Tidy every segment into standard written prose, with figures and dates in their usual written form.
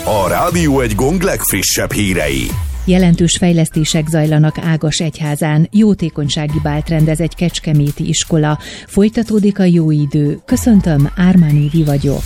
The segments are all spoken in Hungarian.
a Rádió Egy Gong legfrissebb hírei. Jelentős fejlesztések zajlanak Ágasegyházán, jótékonysági bált rendez egy kecskeméti iskola. Folytatódik a jó idő. Köszöntöm, Ármán Évi vagyok.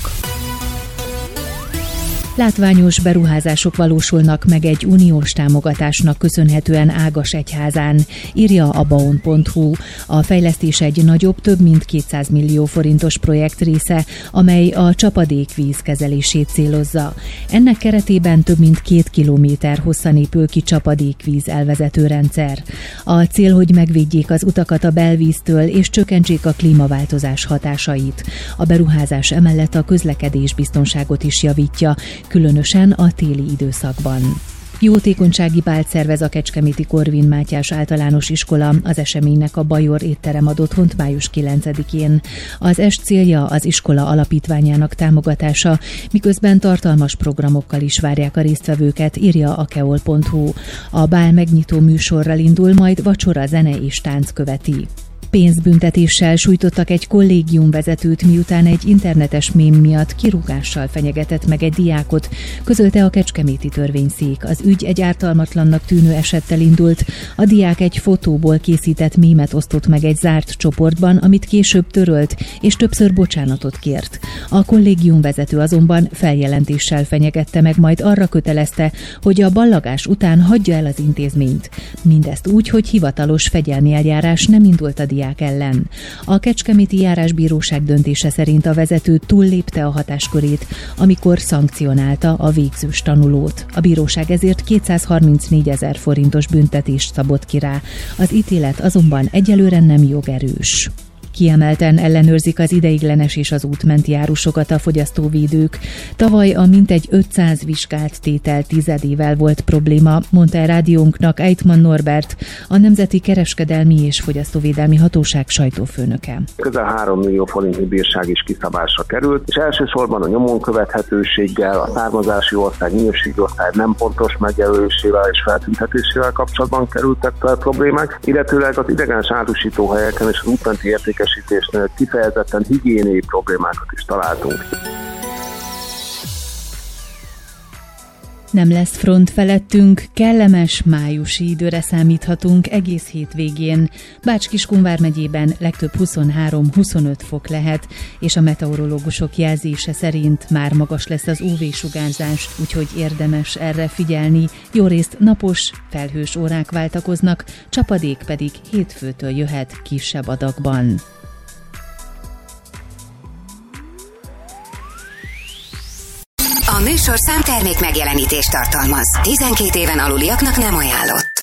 Látványos beruházások valósulnak meg egy uniós támogatásnak köszönhetően Ágasegyházán, írja a baon.hu. A fejlesztés egy nagyobb, több mint 200 millió forintos projekt része, amely a csapadékvíz kezelését célozza. Ennek keretében több mint 2 kilométer hosszan épül ki csapadékvíz elvezető rendszer. A cél, hogy megvédjék az utakat a belvíztől és csökkentsék a klímaváltozás hatásait. A beruházás emellett a közlekedés biztonságot is javítja, különösen a téli időszakban. Jótékonysági bált szervez a kecskeméti Korvin Mátyás általános iskola. Az eseménynek a Bajor étterem ad otthont május 9-én. Az est célja az iskola alapítványának támogatása, miközben tartalmas programokkal is várják a résztvevőket, írja a keol.hu. A bál megnyitó műsorral indul, majd vacsora, zene és tánc követi. Pénzbüntetéssel sújtottak egy kollégiumvezetőt, miután egy internetes mém miatt kirúgással fenyegetett meg egy diákot, közölte a kecskeméti törvényszék. Az ügy egy ártalmatlannak tűnő esettel indult. A diák egy fotóból készített mémet osztott meg egy zárt csoportban, amit később törölt, és többször bocsánatot kért. A kollégiumvezető azonban feljelentéssel fenyegette meg, majd arra kötelezte, hogy a ballagás után hagyja el az intézményt. Mindezt úgy, hogy hivatalos fegyelmi eljárás nem indult a diák ellen. A kecskeméti járásbíróság döntése szerint a vezető túllépte a hatáskörét, amikor szankcionálta a végzős tanulót. A bíróság ezért 234 000 forintos büntetést szabott ki rá. Az ítélet azonban egyelőre nem jogerős. Kiemelten ellenőrzik az ideiglenes és az útmenti árusokat a fogyasztóvédők. Tavaly a mintegy 500 vizsgált tétel tizedével volt probléma, mondta a rádiónknak Eitman Norbert, a Nemzeti Kereskedelmi és Fogyasztóvédelmi Hatóság sajtófőnöke. Közel 3 millió forintnyi bírság is kiszabásra került, és elsősorban a nyomon követhetőséggel, a származási ország, minőségi ország nem pontos megjelölésével és feltüntetésével kapcsolatban kerültek fel problémák, illetőleg az ideiglenes árusítóhelyeken és az útmenti értékesítésnél kifejezetten higiéniai problémákat is találtunk. Nem lesz front felettünk, kellemes májusi időre számíthatunk egész hétvégén. Bács-Kiskun vármegyében legtöbb 23-25 fok lehet, és a meteorológusok jelzése szerint már magas lesz az UV-sugárzás, úgyhogy érdemes erre figyelni. Jórészt napos, felhős órák váltakoznak, csapadék pedig hétfőtől jöhet kisebb adagban. A műsorszám termék megjelenítést tartalmaz. 12 éven aluliaknak nem ajánlott.